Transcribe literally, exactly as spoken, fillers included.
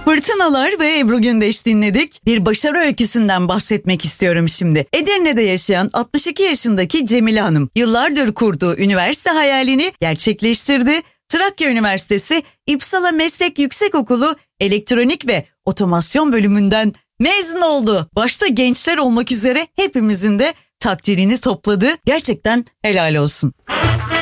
Fırtınalar ve Ebru Gündeş dinledik. Bir başarı öyküsünden bahsetmek istiyorum şimdi. Edirne'de yaşayan altmış iki yaşındaki Cemile Hanım yıllardır kurduğu üniversite hayalini gerçekleştirdi. Trakya Üniversitesi İpsala Meslek Yüksekokulu Elektronik ve Otomasyon bölümünden mezun oldu. Başta gençler olmak üzere hepimizin de takdirini topladı. Gerçekten helal olsun.